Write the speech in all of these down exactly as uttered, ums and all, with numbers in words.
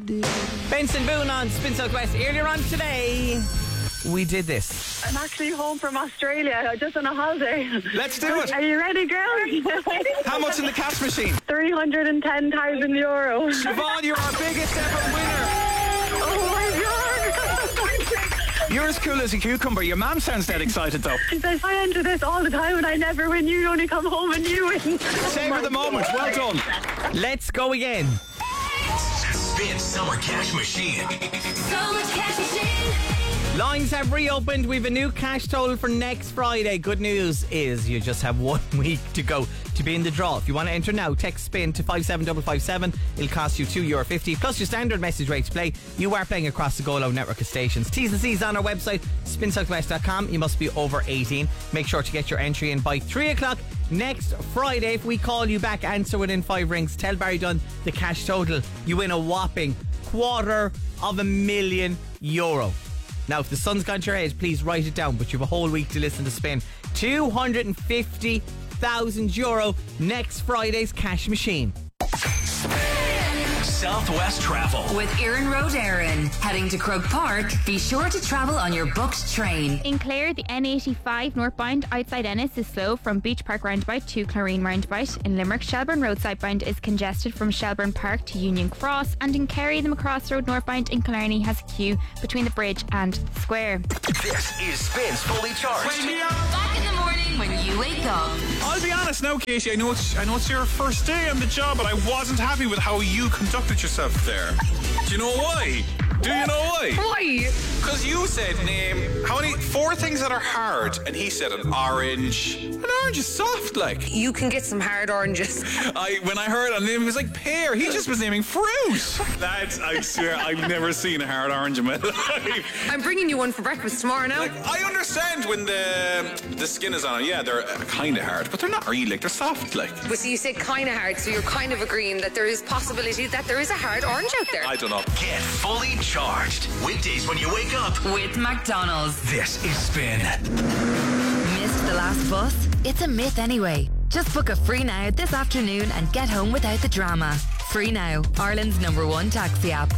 Benson Boone on Spin Southwest. Earlier on today, we did this. I'm actually home from Australia, just on a holiday. Let's do it. Are you ready, girls? How much in the cash machine? three hundred ten thousand euros. Siobhan, you're our biggest ever winner. Oh my God. You're as cool as a cucumber. Your mum sounds dead excited though. She says, I enter this all the time and I never win. You only come home and you win. Savour the moment. Well done. Let's go again. Spin Summer Cash Machine. Summer Cash Machine. Lines have reopened. We've a new cash total for next Friday. Good news is you just have one week to go to be in the draw. If you want to enter now, text SPIN to five seven five five seven. It'll cost you two euro fifty plus your standard message rate to play. You are playing across the Go Loud network of stations. T's and C's on our website, spin southwest dot com. You must be over eighteen. Make sure to get your entry in by three o'clock next Friday. If we call you back, answer within five rings, tell Barry Dunn the cash total, you win a whopping quarter of a million euro. Now, if the sun's gone to your head, please write it down, but you have a whole week to listen to Spin. two hundred fifty thousand euro next Friday's cash machine. Southwest Travel With Erin Road Erin. Heading to Croke Park, be sure to travel on your booked train. In Clare, the N eighty-five northbound outside Ennis is slow from Beach Park roundabout to Clarine roundabout. In Limerick, Shelburne Road southbound is congested from Shelburne Park to Union Cross. And in Kerry, the Macross Road northbound in Killarney has a queue between the bridge and the square. This is Spins Fully Charged. Back in the morning when you wake up. I'll be honest now, Katie. I know it's I know it's your first day on the job, but I wasn't happy with how you conducted yourself there. Do you know why? Do you know why? Why? Because you said name how many four things that are hard, and he said an orange. An orange is soft, like. You can get some hard oranges. I when I heard on name, it was like pear. He just was naming fruit. That's I swear I've never seen a hard orange in my life. I'm bringing you one for breakfast tomorrow now. Like, I understand when the the skin is on it. Yeah, they're kind of hard, but they're not really. Like they're soft, like. But so you said kind of hard, so you're kind of agreeing that there is possibility that there is a hard orange out there. I don't know. Get fully charged. Weekdays when you wake up. With McDonald's. This is Spin. Missed the last bus? It's a myth anyway. Just book a free now this afternoon and get home without the drama. Free Now, Ireland's number one taxi app.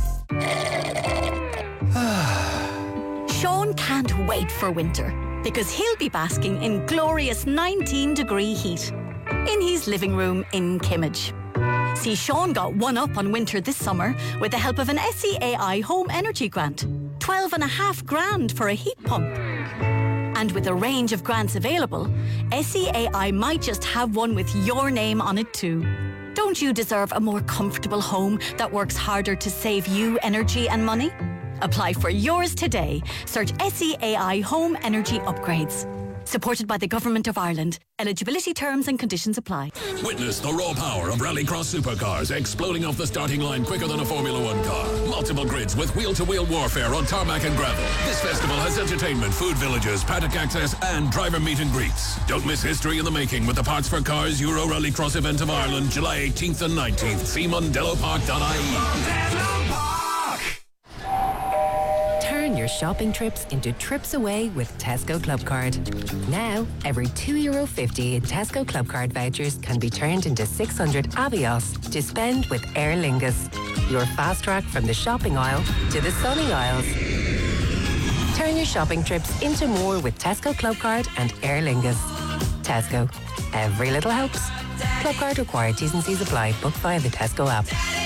Sean can't wait for winter because he'll be basking in glorious nineteen degree heat in his living room in Kimmage. See, Sean got one up on winter this summer with the help of an S E A I Home Energy Grant. Twelve and a half grand for a heat pump. And with a range of grants available, S E A I might just have one with your name on it too. Don't you deserve a more comfortable home that works harder to save you energy and money? Apply for yours today. Search S E A I Home Energy Upgrades. Supported by the Government of Ireland. Eligibility terms and conditions apply. Witness the raw power of Rallycross supercars exploding off the starting line quicker than a Formula One car. Multiple grids with wheel-to-wheel warfare on tarmac and gravel. This festival has entertainment, food villages, paddock access and driver meet and greets. Don't miss history in the making with the Parts for Cars Euro Rallycross event of Ireland, July eighteenth and nineteenth. See Mondello Park dot I E. Turn your shopping trips into trips away with Tesco Club Card. Now, every two euro fifty in Tesco Club Card vouchers can be turned into six hundred Avios to spend with Aer Lingus. Your fast track from the shopping aisle to the sunny aisles. Turn your shopping trips into more with Tesco Club Card and Aer Lingus. Tesco. Every little helps. Club Card required. T's and C's apply. Book via the Tesco app.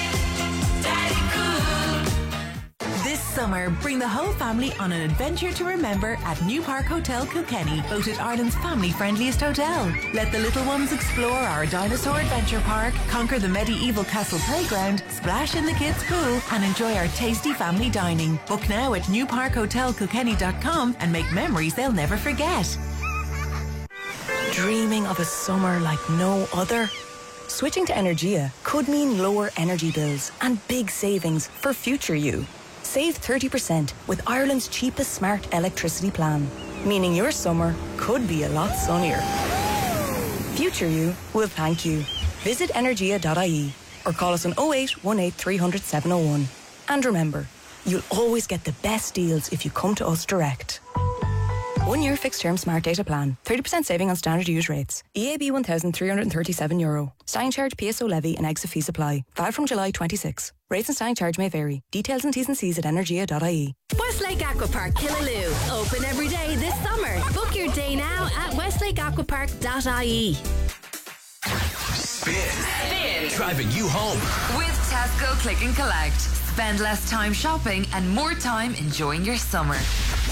This summer, bring the whole family on an adventure to remember at New Park Hotel Kilkenny, voted Ireland's family-friendliest hotel. Let the little ones explore our dinosaur adventure park, conquer the medieval castle playground, splash in the kids' pool, and enjoy our tasty family dining. Book now at new park hotel kilkenny dot com and make memories they'll never forget. Dreaming of a summer like no other? Switching to Energia could mean lower energy bills and big savings for future you. Save thirty percent with Ireland's cheapest smart electricity plan, meaning your summer could be a lot sunnier. Future you will thank you. Visit energia dot I E or call us on oh eight one eight three hundred seven oh one. And remember, you'll always get the best deals if you come to us direct. One year fixed term smart data plan. thirty percent saving on standard use rates. E A B one thousand three hundred thirty-seven euro. Standing charge P S O levy and exit fee supply. Valid from July twenty-sixth. Rates and standing charge may vary. Details and T's and C's at energia dot I E. Westlake Aquapark Killaloe. Open every day this summer. Book your day now at westlake aquapark dot I E. Spin. Spin. Driving you home. With Tesco Click and Collect. Spend less time shopping and more time enjoying your summer.